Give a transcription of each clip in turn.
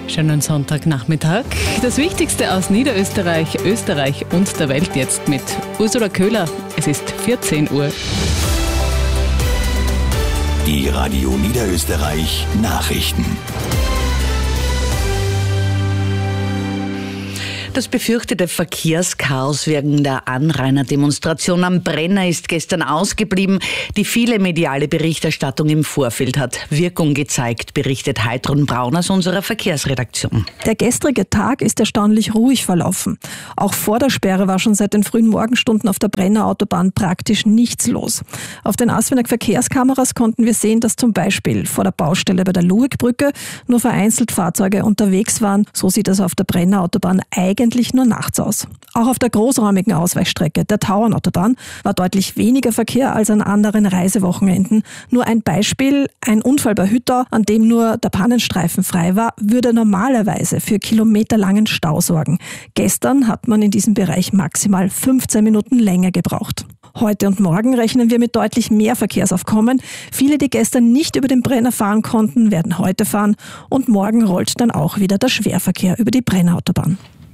Schönen Sonntagnachmittag. Das Wichtigste aus Niederösterreich, Österreich und der Welt jetzt mit Ursula Köhler. Es ist 14 Uhr. Die Radio Niederösterreich Nachrichten. Das befürchtete Verkehrschaos wegen der Anrainerdemonstration am Brenner ist gestern ausgeblieben. Die viele mediale Berichterstattung im Vorfeld hat Wirkung gezeigt, berichtet Heidrun Braun aus unserer Verkehrsredaktion. Der gestrige Tag ist erstaunlich ruhig verlaufen. Auch vor der Sperre war schon seit den frühen Morgenstunden auf der Brenner Autobahn praktisch nichts los. Auf den Asfinag Verkehrskameras konnten wir sehen, dass zum Beispiel vor der Baustelle bei der Luegbrücke nur vereinzelt Fahrzeuge unterwegs waren. So sieht es auf der Brenner Autobahn eigentlich nur nachts aus. Auch auf der großräumigen Ausweichstrecke der Tauernautobahn war deutlich weniger Verkehr als an anderen Reisewochenenden. Nur ein Beispiel: ein Unfall bei Hüttau, an dem nur der Pannenstreifen frei war, würde normalerweise für kilometerlangen Stau sorgen. Gestern hat man in diesem Bereich maximal 15 Minuten länger gebraucht. Heute und morgen rechnen wir mit deutlich mehr Verkehrsaufkommen. Viele, die gestern nicht über den Brenner fahren konnten, werden heute fahren und morgen rollt dann auch wieder der Schwerverkehr über die Brenner Autobahn.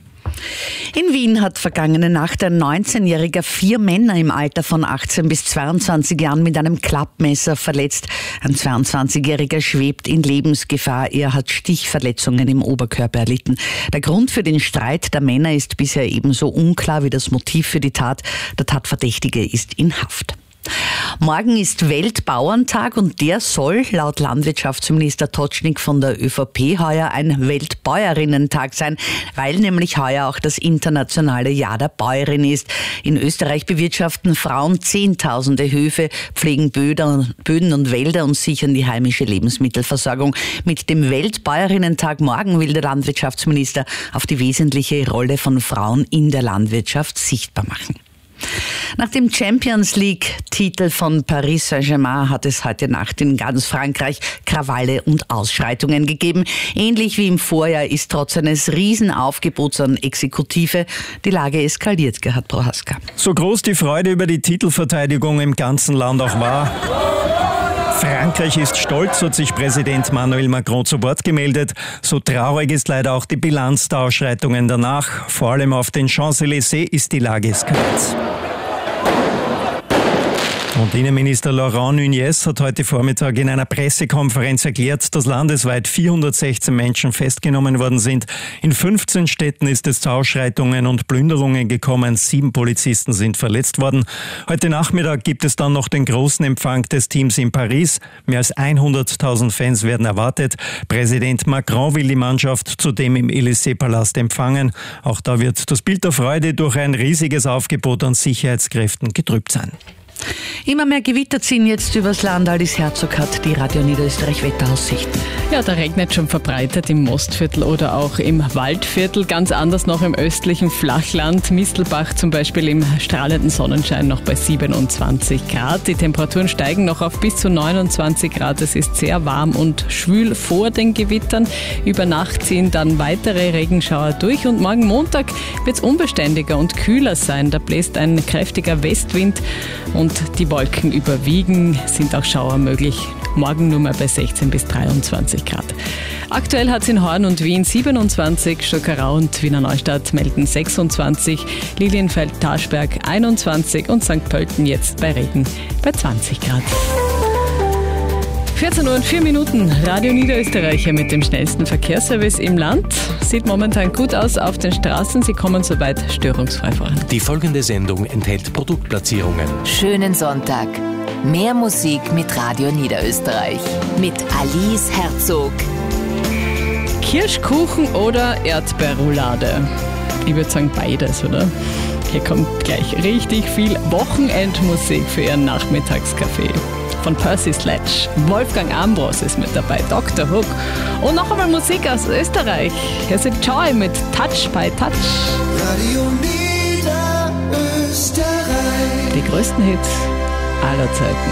In Wien hat vergangene Nacht ein 19-Jähriger 4 Männer im Alter von 18 bis 22 Jahren mit einem Klappmesser verletzt. Ein 22-Jähriger schwebt in Lebensgefahr. Er hat Stichverletzungen im Oberkörper erlitten. Der Grund für den Streit der Männer ist bisher ebenso unklar wie das Motiv für die Tat. Der Tatverdächtige ist in Haft. Morgen ist Weltbauerntag und der soll laut Landwirtschaftsminister Totschnig von der ÖVP heuer ein Weltbäuerinnentag sein, weil nämlich heuer auch das internationale Jahr der Bäuerin ist. In Österreich bewirtschaften Frauen Zehntausende Höfe, pflegen Böden und Wälder und sichern die heimische Lebensmittelversorgung. Mit dem Weltbäuerinnentag morgen will der Landwirtschaftsminister auf die wesentliche Rolle von Frauen in der Landwirtschaft sichtbar machen. Nach dem Champions-League-Titel von Paris Saint-Germain hat es heute Nacht in ganz Frankreich Krawalle und Ausschreitungen gegeben. Ähnlich wie im Vorjahr ist trotz eines Riesenaufgebots an Exekutive die Lage eskaliert, Gerhard Prohaska. So groß die Freude über die Titelverteidigung im ganzen Land auch war. Frankreich ist stolz, hat sich Präsident Emmanuel Macron zu Wort gemeldet. So traurig ist leider auch die Bilanz der Ausschreitungen danach. Vor allem auf den Champs-Élysées ist die Lage eskaliert. Und Innenminister Laurent Nunez hat heute Vormittag in einer Pressekonferenz erklärt, dass landesweit 416 Menschen festgenommen worden sind. In 15 Städten ist es zu Ausschreitungen und Plünderungen gekommen. 7 Polizisten sind verletzt worden. Heute Nachmittag gibt es dann noch den großen Empfang des Teams in Paris. Mehr als 100.000 Fans werden erwartet. Präsident Macron will die Mannschaft zudem im Élysée-Palast empfangen. Auch da wird das Bild der Freude durch ein riesiges Aufgebot an Sicherheitskräften getrübt sein. Immer mehr Gewitter ziehen jetzt übers Land. Alice Herzog hat die Radio Niederösterreich Wetteraussichten. Ja, da regnet schon verbreitet im Mostviertel oder auch im Waldviertel. Ganz anders noch im östlichen Flachland. Mistelbach zum Beispiel im strahlenden Sonnenschein noch bei 27 Grad. Die Temperaturen steigen noch auf bis zu 29 Grad. Es ist sehr warm und schwül vor den Gewittern. Über Nacht ziehen dann weitere Regenschauer durch und morgen Montag wird es unbeständiger und kühler sein. Da bläst ein kräftiger Westwind und die Wolken überwiegen, sind auch Schauer möglich. Morgen nur mal bei 16 bis 23 Grad. Aktuell hat es in Horn und Wien 27, Stockerau und Wiener Neustadt melden 26, Lilienfeld, Taschberg 21 und St. Pölten jetzt bei Regen bei 20 Grad. 14 Uhr und 4 Minuten, Radio Niederösterreicher mit dem schnellsten Verkehrsservice im Land. Sieht momentan gut aus auf den Straßen, sie kommen soweit störungsfrei voran. Die folgende Sendung enthält Produktplatzierungen. Schönen Sonntag. Mehr Musik mit Radio Niederösterreich. Mit Alice Herzog. Kirschkuchen oder Erdbeerroulade? Ich würde sagen beides, oder? Hier kommt gleich richtig viel Wochenendmusik für Ihren Nachmittagskaffee. Von Percy Sledge, Wolfgang Ambros ist mit dabei, Dr. Hook und noch einmal Musik aus Österreich. Hier sind Joy mit Touch by Touch. Radio Niederösterreich. Die größten Hits aller Zeiten.